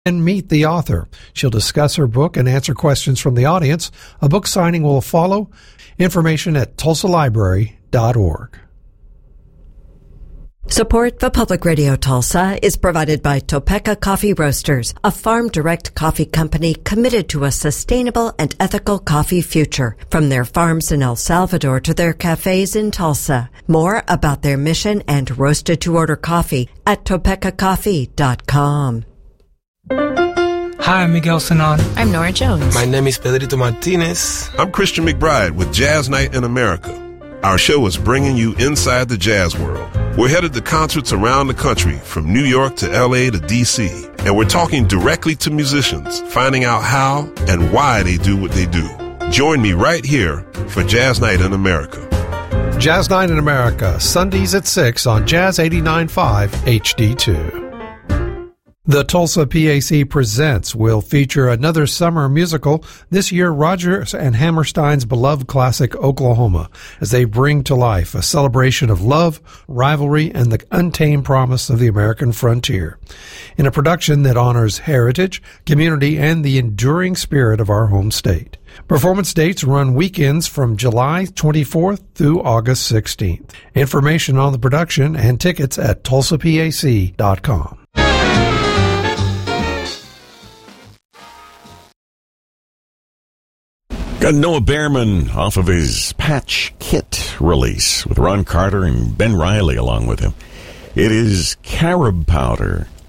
and meet the author. She'll discuss her book and answer questions from the audience. A book signing will follow. Information at tulsalibrary.org. Support for Public Radio Tulsa is provided by Topeka Coffee Roasters, a farm-direct coffee company committed to a sustainable and ethical coffee future. From their farms in El Salvador to their cafes in Tulsa. More about their mission and roasted-to-order coffee at topekacoffee.com. Hi, I'm Miguel Sanon. I'm Nora Jones. My name is Pedrito Martinez. I'm Christian McBride with Jazz Night in America. Our show is bringing you inside the jazz world. We're headed to concerts around the country, from New York to LA to DC, and we're talking directly to musicians, finding out how and why they do what they do. Join me right here for Jazz Night in America. Jazz Night in America, Sundays at 6 on Jazz 89.5 HD2. The Tulsa PAC Presents will feature another summer musical, this year Rodgers and Hammerstein's beloved classic Oklahoma, as they bring to life a celebration of love, rivalry, and the untamed promise of the American frontier. In a production that honors heritage, community, and the enduring spirit of our home state. Performance dates run weekends from July 24th through August 16th. Information on the production and tickets at tulsapac.com. Got Noah Behrman off of his Patch Kit release with Ron Carter and Ben Riley along with him. It is Carob Powder.